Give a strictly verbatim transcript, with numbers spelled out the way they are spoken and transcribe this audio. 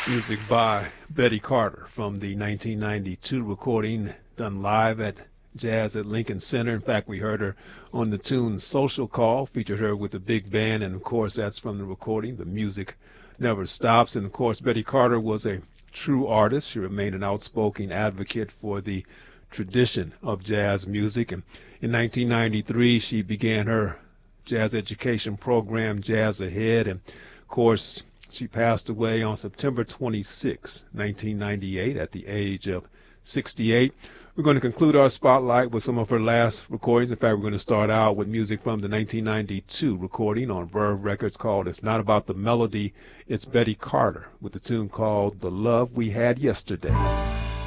Music by Betty Carter from the nineteen ninety-two recording done live at Jazz at Lincoln Center. In fact, we heard her on the tune Social Call, featured her with the big band, and of course that's from the recording, The Music Never Stops. And of course Betty Carter was a true artist. She remained an outspoken advocate for the tradition of jazz music, and in nineteen ninety-three she began her jazz education program, Jazz Ahead, and of course she passed away on September twenty-sixth, nineteen ninety-eight, at the age of sixty-eight. We're going to conclude our spotlight with some of her last recordings. In fact, we're going to start out with music from the nineteen ninety-two recording on Verve Records called It's Not About the Melody, It's Betty Carter with the tune called The Love We Had Yesterday.